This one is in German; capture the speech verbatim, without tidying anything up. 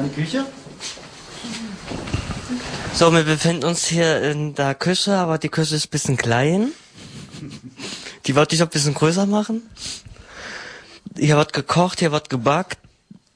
Meine Küche? So, wir befinden uns hier in der Küche, aber die Küche ist ein bisschen klein. Die wollte ich noch ein bisschen größer machen. Hier wird gekocht, hier wird gebackt.